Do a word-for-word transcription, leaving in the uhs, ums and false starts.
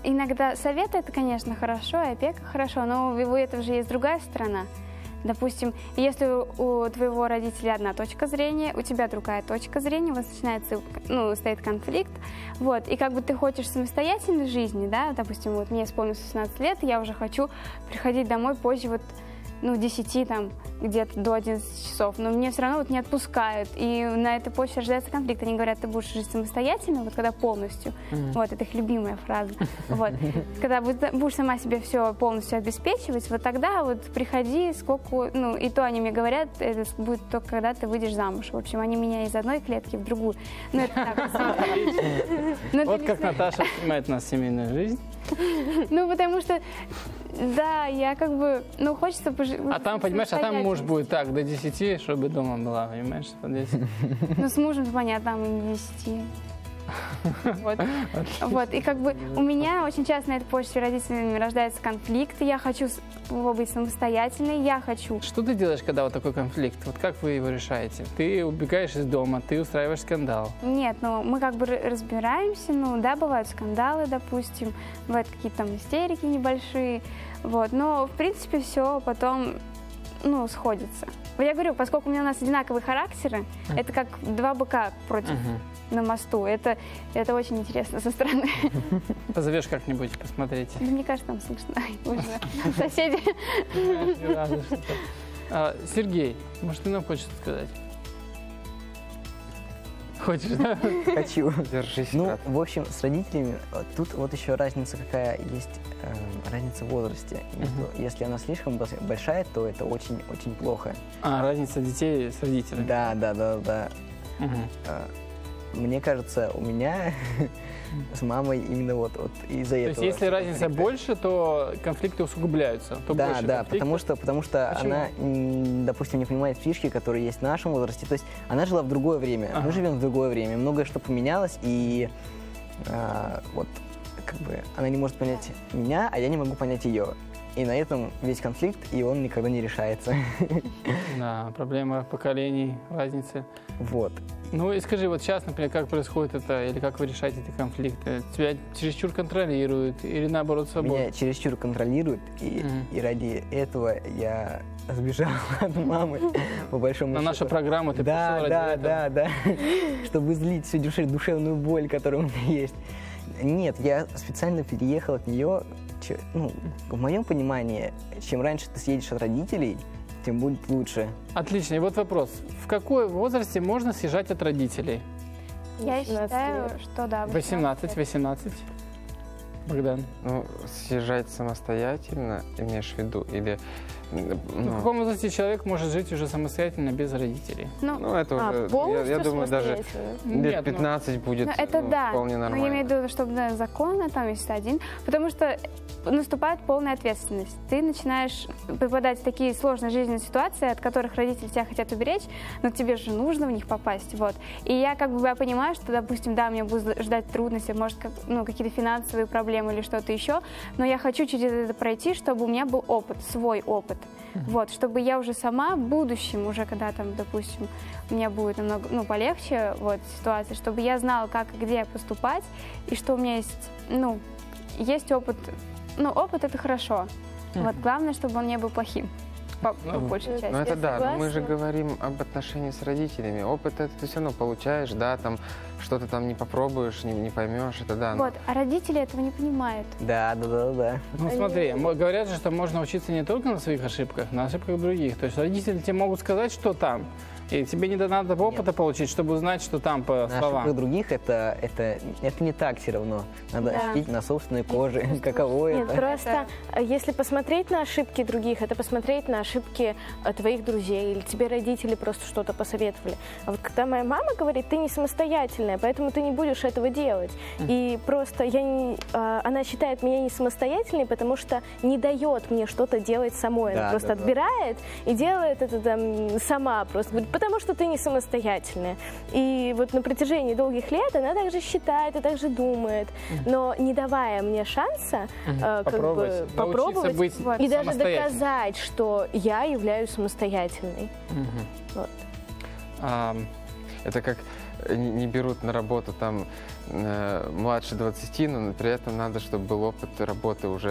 иногда советы это, конечно, хорошо, и опека хорошо, но у этого же есть другая сторона. Допустим, если у твоего родителя одна точка зрения, у тебя другая точка зрения, у вас начинается, ну, стоит конфликт, вот, и как бы ты хочешь самостоятельной жизни, да, допустим, вот мне исполнилось шестнадцать лет, я уже хочу приходить домой позже, вот, ну, десяти, там, где-то до одиннадцати часов, но мне все равно вот не отпускают, и на этой почве рождается конфликт. Они говорят, ты будешь жить самостоятельно, вот когда полностью, mm-hmm. вот, это их любимая фраза, вот, когда будешь сама себе все полностью обеспечивать, вот тогда вот приходи, сколько, ну, и то они мне говорят, это будет только когда ты выйдешь замуж. В общем, они меня из одной клетки в другую. Ну, это так. Вот как Наташа понимает нас семейную жизнь. Ну, потому что, да, я как бы, ну, хочется пожить. А там, понимаешь, а там муж будет так, до десяти, чтобы дома была, понимаешь? Ну, с мужем, понятно, там и до десяти. Вот. Вот. И как бы у меня очень часто на этой почве родителями рождается конфликт. Я хочу быть самостоятельной, я хочу. Что ты делаешь, когда вот такой конфликт? Вот как вы его решаете? Ты убегаешь из дома, ты устраиваешь скандал? Нет, ну мы как бы разбираемся, ну да, бывают скандалы, допустим, бывают какие-то там истерики небольшие, вот. Но в принципе все потом, ну, сходится. Я говорю, поскольку у меня у нас одинаковые характеры, uh-huh. это как два быка против uh-huh. на мосту. Это, это очень интересно со стороны. Позовешь как-нибудь посмотреть? Да, мне кажется, там слышно. Соседи. Сергей, может, ты нам хочешь сказать? Хочешь, да? Хочу. Держись. Ну, в общем, с родителями тут вот еще разница какая есть, э, разница в возрасте. Uh-huh. Если она слишком большая, то это очень-очень плохо. А, разница детей с родителями? Да, да, да, да. Uh-huh. Мне кажется, у меня с мамой именно вот, вот из-за этого. То есть, если разница конфликты. больше, то конфликты усугубляются? То да, больше да, потому что, потому что она, допустим, не понимает фишки, которые есть в нашем возрасте. То есть она жила в другое время, ага. мы живем в другое время, многое что поменялось, и а, вот как бы она не может понять меня, а я не могу понять ее. И на этом весь конфликт, и он никогда не решается. Да, проблема поколений, разницы. Вот. Ну и скажи, вот сейчас, например, как происходит это, или как вы решаете эти конфликты? Тебя чересчур контролируют, или наоборот свободно? Меня чересчур контролируют, и, mm-hmm. и ради этого я сбежал от мамы, по большому счету. На нашу программу ты да, пришел да, ради да, да, да, чтобы излить всю душевную боль, которая у меня есть. Нет, я специально переехал от нее. Ну, в моем понимании, чем раньше ты съедешь от родителей, тем будет лучше. Отлично. И вот вопрос. В какой возрасте можно съезжать от родителей? Я считаю, что да. восемнадцать, восемнадцать. Богдан? Ну, съезжать самостоятельно, имеешь в виду, или... Ну, в каком возрасте человек может жить уже самостоятельно без родителей? Ну, ну это а, уже, я, я думаю, даже лет пятнадцать ну, будет ну, это ну, да. вполне нормально. Но я имею в виду, чтобы да, законно, там есть один, потому что наступает полная ответственность. Ты начинаешь попадать в такие сложные жизненные ситуации, от которых родители тебя хотят уберечь, но тебе же нужно в них попасть. Вот. И я как бы я понимаю, что, допустим, да, меня будут ждать трудности, может, как, ну, какие-то финансовые проблемы или что-то еще, но я хочу через это пройти, чтобы у меня был опыт, свой опыт. Вот, чтобы я уже сама в будущем, уже когда там, допустим, у меня будет намного, ну, полегче вот, ситуация, чтобы я знала, как и где поступать, и что у меня есть, ну, есть опыт. Ну, опыт — это хорошо. Mm-hmm. Вот, главное, чтобы он не был плохим. По, ну, по большей части. Ну, это я да, согласна. но мы же говорим об отношении с родителями. Опыт это ты все равно получаешь, да, там что-то там не попробуешь, не, не поймешь, это да. Но... Вот, а родители этого не понимают. Да, да, да, да. Ну смотри, говорят же, что можно учиться не только на своих ошибках, на ошибках других. То есть родители тебе могут сказать, что там, и тебе не надо опыта Нет. получить, чтобы узнать, что там по на словам. На ошибках других это, это, это не так все равно. Надо да. ощутить на собственной коже, Нет, каково Нет, это. Просто если посмотреть на ошибки других, это посмотреть на ошибки твоих друзей, или тебе родители просто что-то посоветовали. А вот когда моя мама говорит, ты не самостоятельная, поэтому ты не будешь этого делать. Mm. И просто я не, она считает меня не самостоятельной, потому что не дает мне что-то делать самой. Да, она просто да, отбирает да. и делает это там сама просто. Потому что ты не самостоятельная. И вот на протяжении долгих лет она также считает и также думает, но не давая мне шанса mm-hmm. как попробовать, бы, попробовать быть и даже доказать, что я являюсь самостоятельной. Mm-hmm. Вот. А, это как не берут на работу там э, младше двадцати, но при этом надо, чтобы был опыт работы уже